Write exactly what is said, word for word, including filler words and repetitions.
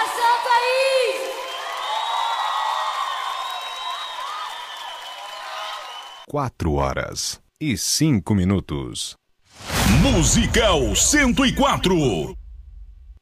Solta aí! Quatro horas e cinco minutos. Musical cento e quatro.